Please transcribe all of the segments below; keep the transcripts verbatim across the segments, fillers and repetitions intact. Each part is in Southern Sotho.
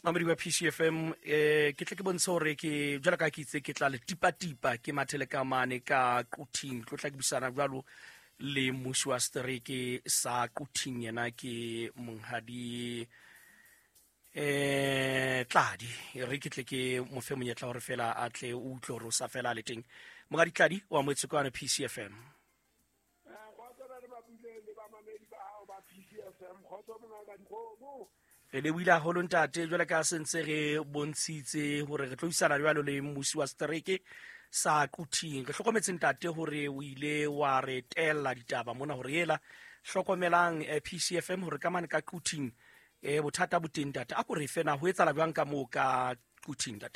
mamedi wa P C F M eh ke tle ke bontsha hore ke jala ka ke itse ke tla le tipa tipa ke mathele ka mane ka Quting tlo tla ke bisana jwalo le musi wa strike sa Quting yena ke monghadi eh Tladi re ke tle ke mo fe monyetla hore fela a tle o utlwe hore o sa fela le teng monghadi Tladi wa moetse kwa P C F M. Re le wila holo ntate jwale ka sentse re bontshitse hore re tlo isana jwalo le musi wa strike sa Quting re hlokometse ntate hore o ile wa re tella ditaba mona hore yela hlokomelang P C F M hore ka mane ka Quting e bothata bo teng ntate a ko re fena ho etsa la jwang ka mo ka Quting ntate.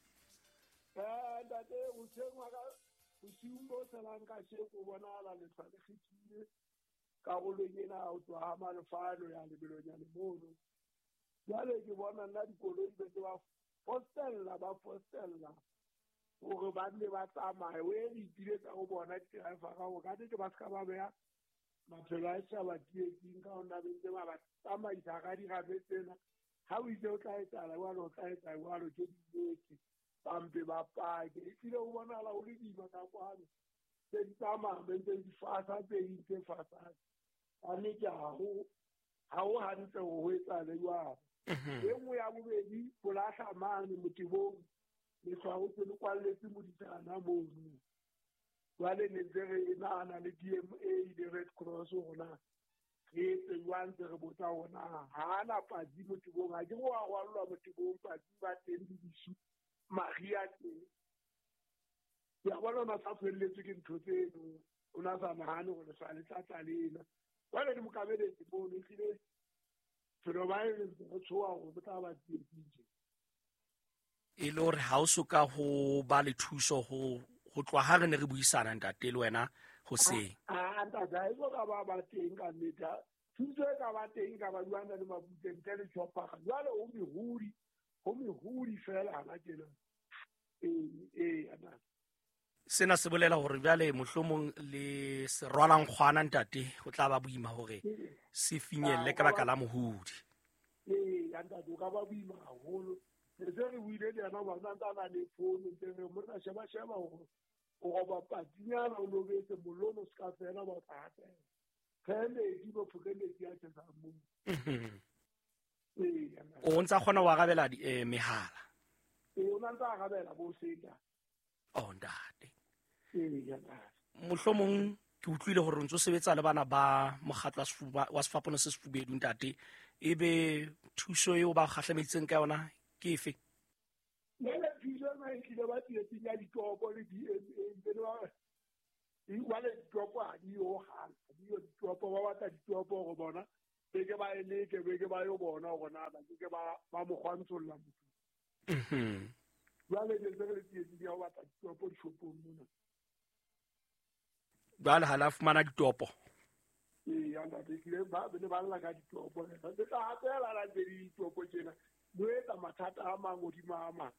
eh ntate o tsengwa ka o siumo tselang ka se go bona la le tshwanegile ka go lonyena o tswa ha malefalo ya lebelonyane mono jale ke bona nna dikoloi be ba postella ba postella gore ba ne ba tsamaye we re itile ka go bona driver ga go ka ke ba ska ba bea maphelo a sa ba tietsing ka ona bentse ba ba tsamaisa ga di gape tsena ha o itse o tla etala wa lo tla etala wa lo ke ditse pampe ba pake e tsile o bona la o le di ba ka kwana se di tsama bentse di fasa tse itse fasa ane ke ha go ha o hantse go etsa le wa e nngwe ya bobedi polasa mane motibong le tshwao se le kwalletse moditana mo wale ne zere na na le D M A le Red Cross gona ke tse wantse re botsa gona ha na padi motibong a ke go a gwalwa motibong padi ba teng di disu maria ke ya bona ma sa felletse ke ntho tseno o na sa mahane go le sa le tla tlalena wale di mokabeletse bo le tsile pero ba ile go tswa go botsa ba tsitse e le hore ha o soka ho ba le thuso ho go tloa ha re ne re buisana ntate le wena go se a anta ga e go ka ba ba teng ka meta thuso e ka ba teng ka ba duana le mabutse ntle le chopa jwale o mi huri o mi huri fela ana kena eh eh ana sena se bolela hore bjale mohlomong le se rwalang kgwana ntate go tla ba boima hore se finyelle ka baka la mohudi eh anta do ka ba boima haholo se re buile le ana ba nna na le phone ntse re mo na sheba sheba ho o ba patinyana o lobetse molono ska fela ba tsate khele di bo phukele di a tsa mo eh ana o ntsa khona wa gabela mehala e o ntsa gabela bo seta o ntate eh ana mohlomong ke utlwile hore o ntse o sebetsa le bana ba mogatla wa sefapano se sefubedu ntate ebe thuso eo ba gahlametseng ka yona ke efe le le thuso na e ile ba tsietsi ya ditopo le D M A ntse ba e wale ditopo a di o ha di o ditopo ba batla ditopo go bona be ke ba ele ke be ke ba yo bona go na ba ke ba ba mo khwantsolla motho mhm wale le le tsietsi ya batla ditopo di shopong mona ba le hala fumana ditopo e ya nda ke le ba be ba la ka ditopo le ka ha tsela la di ditopo tsena no etsa mathata a mangodi mama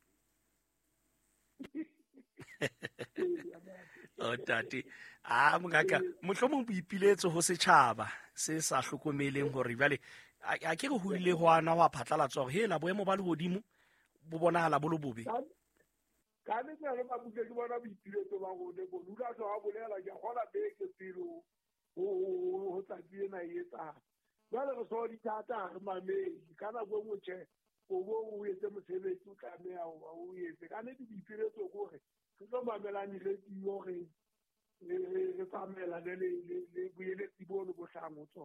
o tati a mongaka mohlomong boipiletso ho setjhaba se sa hlokomeleng hore jale a ke re ho ile ho ana wa phatlalatswa hore hela boemo ba le hodimo bo bonahala bo lo bobe ka le tsela ba buke ke bona boipiletso ba go le bo lula tso a bolela ke gola be ke pelo o ho tla diena etsa jale re so di tata re mamedi kana go motse o bo o etse mosebetsi o tla me a o etse kana di dipiretso gore ke tlo mamelane le tio re re tsamela le le le buele tibolo bo hlango tso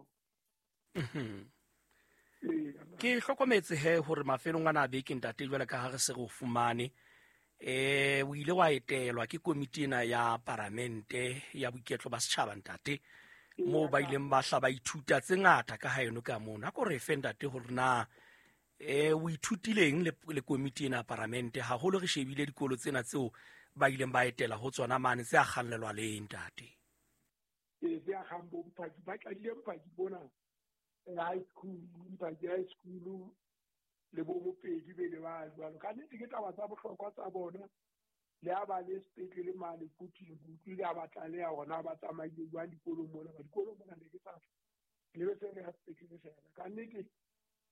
ke hlokometse he hore mafelong ana be ke ntate jwale ka ha re se go fumane eh o ile wa etelwa ke komiti ena ya parlamente ya boiketlo ba setjhaba ntate mo ba ileng ba hla ba ithuta tse ngata ka ha eno ka mona go re fe ntate hore na eh o ithutileng le le komiti ena parlamente ha holo re shebile dikolo tsena tseo ba ileng ba etela ho tsona mane tse a kgallelwa le ntate e ya gambo mpaki ba ka ile mpaki bona high school mpaki high school le bo mo pedi be le ba ba ka ne ke taba tsa bohlokwa tsa bona le a ba le speak le mali puti buti le a batla le a ona ba tsamaile jwa dikolo mona ba dikolo mona le ke sa le be se le speak le sena ka ne ke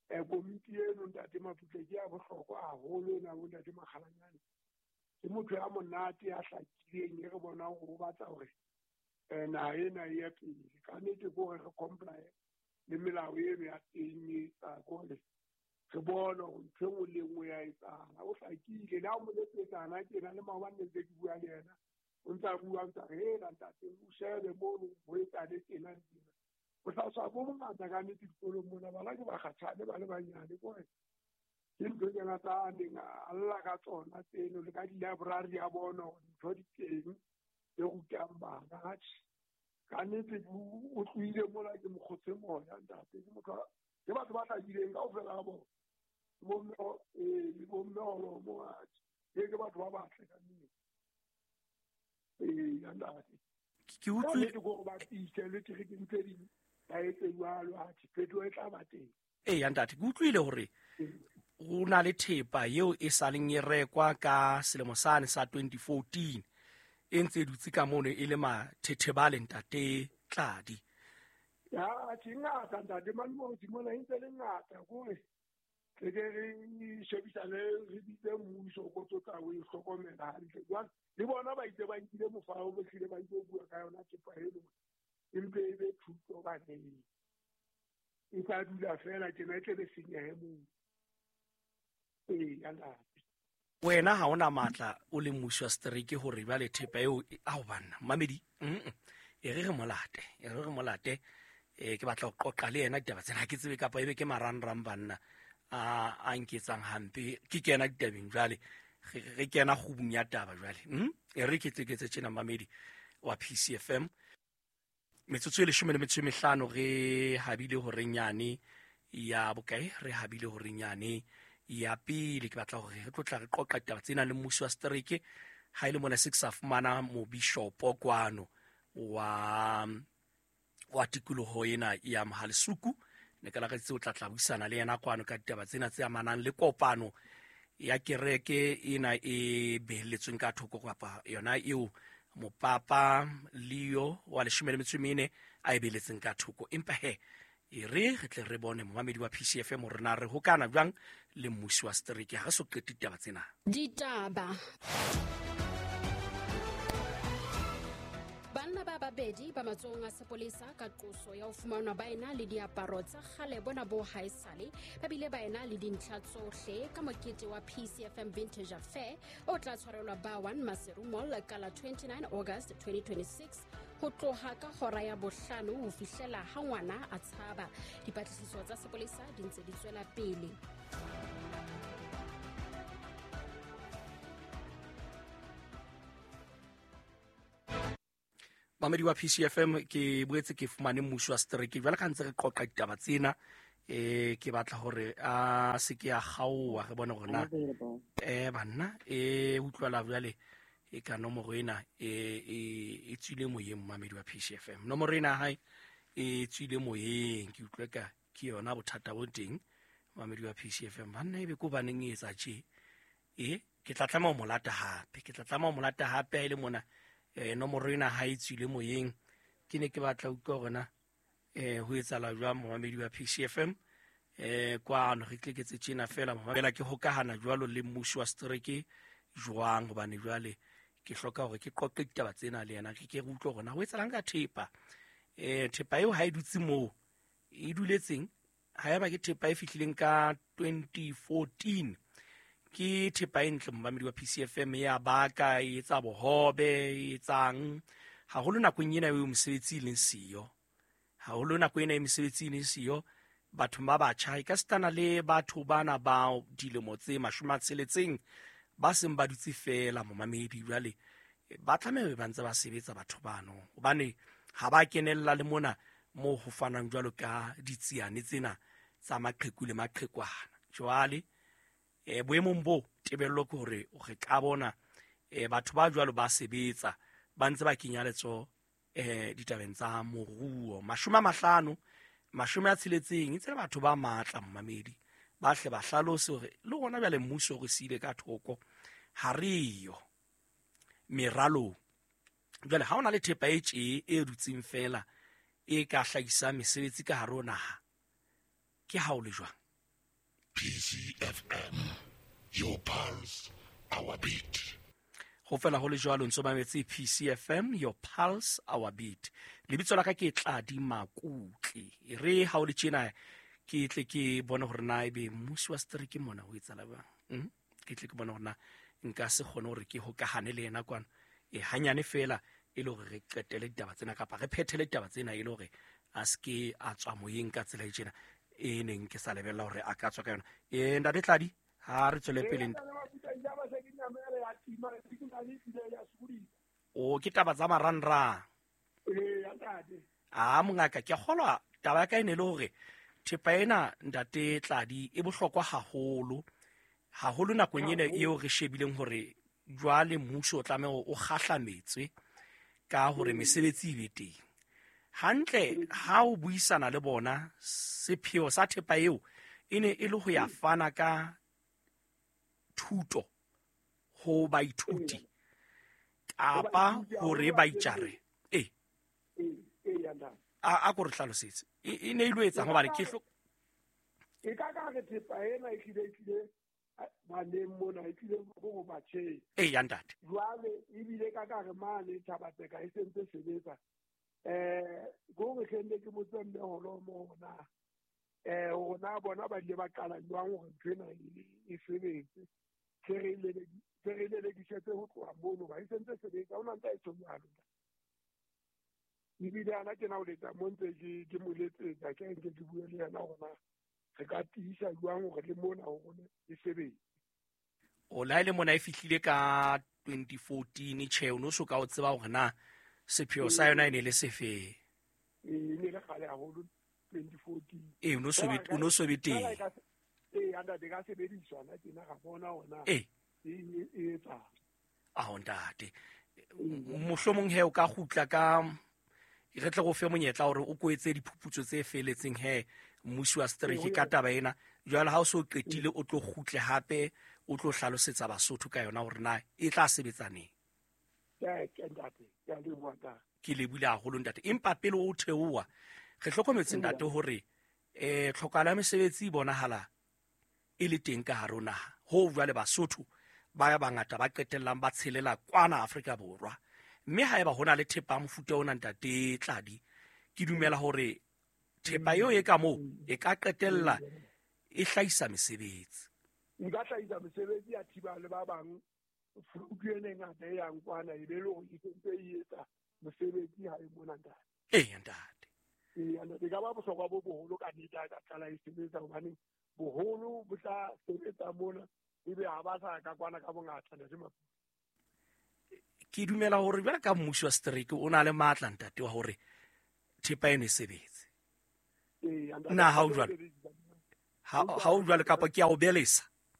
um komiti eno ntate Maputle ke ya bohlokwa haholo ena bo ntate Makgalanyane. Ke motho ya monate ya hlakileng e re bonang go batla hore um naha ena e ye pele. Ka nnete ke hore re comply le melao eno ya teng e etsa kore re bone gore ntho engwe le engwe ya etsala o hlakile le ha o mo letsetsana ke na le maobane ntse ke bua le yena o ntse a bua ntse re hela ntate o shebe mono ho etsale tjena tjena o hlaswa bo bongata ka nnete dikolong mona bana ke ba kgatshane ba le banyane kore ke ntho tsena tsa neng a lla ka tsona tseno le ka di-library ya bona gore ntho di teng e rutang bana ka nnete o tlohile mola ke mokgotse moya ntate ke motho ke batho ba tlakileng ka ofela ga bona bomme le bomme holo mo ke ke batho ba batle ka nnete ee ya ntate ke utlwile go ba tise le ke ke ntse di ba etse jwalo ha tshepetso e tla ba teng ee ya ntate ke utlwile hore go na le thepa yeo e sa leng e rekwa ka selemo sane sa twenty fourteen e ntse dutse ka mono e le mathethebale ntate Tladi. Ya ke ngata ntate manmo di mona ntse le ngata gore ke ke re shebisane re ditse mmuso go tsotsa o ihlokomela hantle jwale le bona ba itse ba nkile mofao bo hlile ba itse bua ka yona ke paelo empe e be thuto ba teng e sa dula fela ke na tle le senyehe mo ee ya ntate wena ha ona matla o le mmuso wa strike hore ba le thepa eo a ho bana mamedi e re re molate e re re molate e ke batla go qoqa le yena ditaba tsena ke tsebe kapa ebe ke marangrang banna a a nketsang hampe ke kena ditabeng jwale re kena khubung ya taba jwale hm e re ke tseketse tsena mamedi wa P C F M metsotso e leshome le metso e mehlano re habile hore nyane ya bokae re habile hore nyane ya pele ke batla hore re tlotla re qoqa taba tsena le mmuso wa strike ha ile mona six a fumana mo bishop kwano wa wa tikoloho ena ya Mahalsuku ne ka la ka tse o tla tla buisana le yena kwano ka taba tsena tse amanang le kopano ya kereke ena e behelletsweng ka thoko kapa yona eo mopapa Leo wa leshome le metso e mene a e behelletseng ka thoko empa he e re re tle re bone momamedi wa P C F M rena re hokana jwang le mmuso wa strike ha so qete taba tsena ditaba banna ba babedi ba matsong a sepolesa ka qoso ya ho fumanwa ba ena le diaparo tsa kgale bona bo haesale ba bile ba ena le dintlha tsohle ka mokete wa P C F M Vintage Affair o tla tshwarelwa ba one Maseru Mall ka la twenty-nine August twenty twenty-six ho tloha ka hora ya bohlano ho fihlela ha ngwana a tshaba dipatlisiso tsa sepolesa di ntse di tswela pele. Mamedi wa P C F M ke boetse ke fumane mmuso wa strike jwale ka ntse re qoqa ditaba tsena eh ke batla hore a se ke a gaowa re bone gona eh banna e utlwala jwale e ka nomoro ena e e tswile moyeng mamedi wa P C F M nomoro ena hai e tswile moyeng ke utlwe ka ke yona bothata bo teng mamedi wa P C F M banna e be go baneng e etsa tje e ke tla tlama mo lata hape ke tla tlama mo lata hape ile mona eh nomoro ena ha e tswile moyeng ke ne ke batla utlwa gona eh ho etsala jwa momamedi wa P C F M eh kwano re tleketse tsena fela momamela ke hokahana jwalo le mmuso wa strike jwang hobane jwale ke hloka hore ke qoqe ditaba tsena le yena ke ke utlwa gona ho etsalang ka thepa eh thepa eo ha e dutse mo e duletseng ha ya ba ke thepa e fihlileng ka twenty fourteen ke thepa entle momamedi wa P C F M ya baka e etsa bohobe e etsang haholo nakong ena eo mosebetsi le siyo haholo nakong ena e mosebetsi le siyo batho ba batjha e ka stana le batho bana ba dilemo tse mashome a tsheletseng ba seng ba dutse fela momamedi jwale ba tlameha ba ntse ba sebetsa batho bano hobane ha ba kenella le mona mo ho fanang jwalo ka ditsiane tsena tsa maqheku le maqhekwana jwale e boemong bo tebello ke hore o re ka bona e batho ba jwalo ba sebetsa ba ntse ba kenya letso eh ditabeng tsa moruo mashome a mahlano mashome a tsheletseng itse batho ba matla mmamedi ba hle ba hlalose hore le gona bjale mmuso go sile ka thoko ha riyo meralo jwale ha ona le thepa e tje e dutseng fela e ka hlagisa mesebetsi ka harona ke ha o le jwang P C F M, your pulse, our beat. Go fela go le jwalo ntse mametse P C F M, your pulse, our beat. Lebitso la ka ke Tladi Makutli. Re ha o le tjena ke tle ke bona hore na ebe mmusi wa Streek mona ho etsala ba. Mhm. Ke tle ke bona hore na nka se kgone hore ke hokahane le yena kwana. E hanyane fela e le hore re qetele ditaba tsena kapa re phethele ditaba tsena e le hore a ske a tswa moyeng ka tsela e tjena e neng ke sa lebella hore a ka tswa ka yona. E nda Tladi ha re tswele pele. O ke taba tsa maranrang. Ah mongaka ke kgolwa taba ya ka ene le hore thepa ena ntate Tladi e bohlokwa haholo haholo nakong ena eo re shebileng hore jwale mmuso o tlameha o kgahlametswe ka hore mesebetsi e be teng. Hantle ha o buisana le bona sepheo sa thepa eo ene e le ho ya fana ka thuto ho baithuti kapa hore ba itjare eh a a go re hlalosetse e ne ile etsa go ba re ke hlo e ka ka re thepa ena e kile kile ba le mona e kile go ba tsheng eh ya ntate jwale e bile ka ka re mane Thabatseka e sentse sebetsa eh go re kende ke motsembe holo mona eh ona bona ba ile ba qala jwang hore ntwena e sebetse ke re ile ke re ile di setse ho tloha mono ba e sentse sebetsa ona ntse e tsomalo ibile ana ke na o letsa montse ke ke moletsetsa ke nke ke bua le yana gona re ka tisa jwang hore le mona ho rona e sebetse o la ile mona e fihlile ka twenty fourteen che o no so ka o tseba hore na sepheo sa yona ene le sefe e ne le gale a go twenty fourteen e no so bit no so bit e anda de ka sebediswa na ke na ga bona ona e e etsa a ho ntate mohlomong he o ka gutla ka re tle go fe monyetla hore o koetse diphuputso tse feletseng he mmusi wa Streek ka taba ena jwale ha o so qetile o tlo gutle hape o tlo hlalosetsa Basotho ka yona hore na e tla sebetsaneng ya ke ntate ya le bua ke le bula haholo ntate empa pele o theoa re hlokometse ntate hore eh tlhokala ya mesebetsi bonahala e le teng ka harona ho jwale Basotho ba ya bangata ba qetellang ba tshelela kwana Afrika Borwa mme ha eba hona le thepa mofuta ona ntate Tladi ke dumela hore thepa eo e ka mo e ka qetella e hlaisa mesebetsi nka hlaisa mesebetsi ya thiba le ba bang fukuene ngata e yang kwana e be le go itse e etsa mesebetsi ha e mona ntate eh ntate e ana de ka ba bohlokwa bo boholo ka dita ka tsala e sebetsa hobane boholo bo tla sebetsa mona ebe ha ba sa ka kwana ka bongata le ma ke dumela hore ba ka mmuso wa Streek o na le matla ntate wa hore thepa ene sebetse e anda na ha o jwale ha ha o jwale kapa ke a o belesa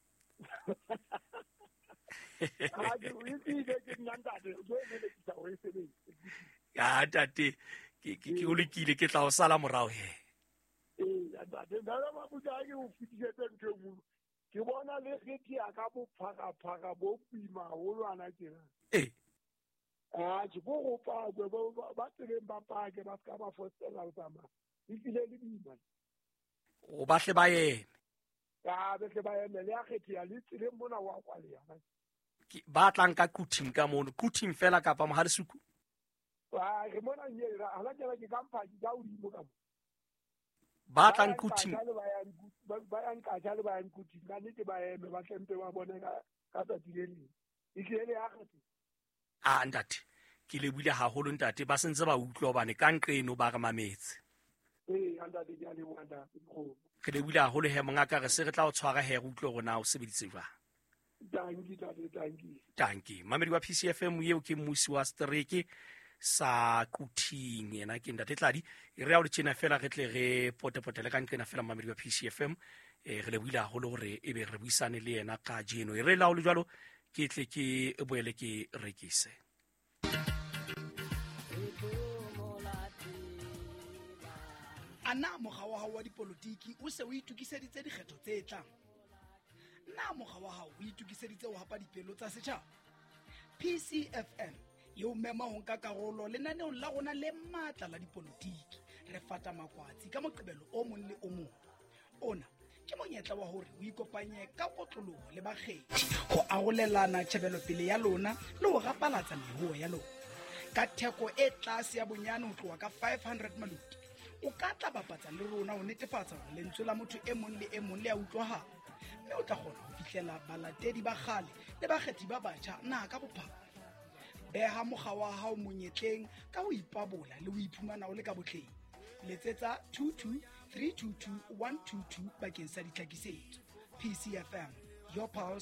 a di o itse ke nyantate o go le ke tsa o e sebetse ya tate ke ke o lekile ke tla o sala morao he e anda de ndala ba buja ke o fitisetse ntwe mo ke bona le kgethi ya ka bo phaka phaka bo pima ho lwana tsena eh ah ke go go pa go ba tsebeng ba pa ke ba ska ba fostela tsama e file le bima o bahle ba yeme ya be ke ba yeme le kgethi ya le tsile mona wa kwale ya ba tlang ka kuting ka mono kuting fela kapa mohale suku wa re mona nyela ala kela ke kampani ka udi mo ka ba tlang kuting ba yang ka jale ba yang kuting ka ne ke ba yeme ba tempe ba bone ka ka tsa dileng e ke le ya kgethi a ntate ke le buile haholo ntate ba sentse ba utlwa bane ka nqeno ba re mametse eh anda di ya le wanda go ke le buile haholo he mongaka re se re tla o tshwara he re utlwe gona o sebeditse jwa danki tate danki danki mamedi wa P C F M yeo ke mmusi wa Streek sa kuting yena ke ntate Tladi e re a o le tshena fela re tle re potepotele ka nqena fela mamedi wa P C F M e re le buile haholo hore e be re buisane le yena ka jeno e re la o le jwalo ke tle ke boele ke rekise ana mogwa wa hao wa dipolotiki o se o itukiseditse dikgetho tse tlang na mogwa wa hao o itukiseditse ho hapa dipelo tsa setjhaba P C F M yo mema ho nka karolo lenaneong la rona le matla la dipolotiki re fata makwatsi ka moqebelo o mong le o mong ona ke monyetla wa hore o ikopanye ka kotloloho le bakgethi ho arolelana tjhebelopele ya lona le ho rapalatsa meruo ya lona ka theko e tlase ya bonyane ho tloha ka five hundred maluti. O ka tla bapatsa le rona ho netefatsa hore lentswe la motho e mong le e mong le a utlwahala, mme o tla kgona ho fihlela balatedi ba kgale le bakgethi ba batjha naha ka bophara. Beha mokga wa hao monyetleng ka ho ipabola le ho iphumana o le ka botleng. Letsetsa two two three two two one two two bakeng sa ditlhakisetso. P C F M, your pulse,